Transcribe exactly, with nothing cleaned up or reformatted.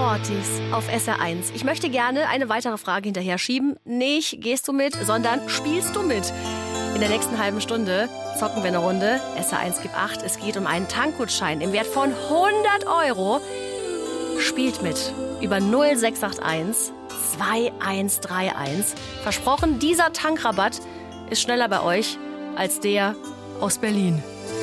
Ortis auf S R eins. Ich möchte gerne eine weitere Frage hinterher schieben. Nicht gehst du mit, sondern spielst du mit. In der nächsten halben Stunde zocken wir eine Runde. S R eins gibt acht. Es geht um einen Tankgutschein im Wert von hundert Euro. Spielt mit über null sechs acht eins zwei eins drei eins. Versprochen, dieser Tankrabatt ist schneller bei euch als der aus Berlin.